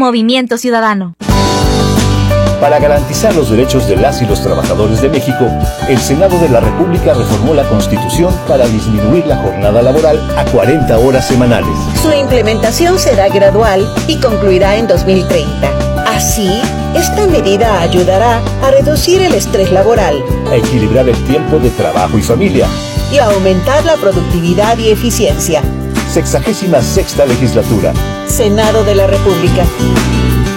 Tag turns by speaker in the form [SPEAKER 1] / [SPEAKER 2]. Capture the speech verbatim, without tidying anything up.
[SPEAKER 1] Movimiento Ciudadano.
[SPEAKER 2] Para garantizar los derechos de las y los trabajadores de México, el Senado de la República reformó la Constitución para disminuir la jornada laboral a cuarenta horas semanales.
[SPEAKER 3] Su implementación será gradual y concluirá en dos mil treinta. Así, esta medida ayudará a reducir el estrés laboral,
[SPEAKER 2] a equilibrar el tiempo de trabajo y familia
[SPEAKER 3] y a aumentar la productividad y eficiencia.
[SPEAKER 2] Sexagésima sexta legislatura.
[SPEAKER 3] Senado de la República.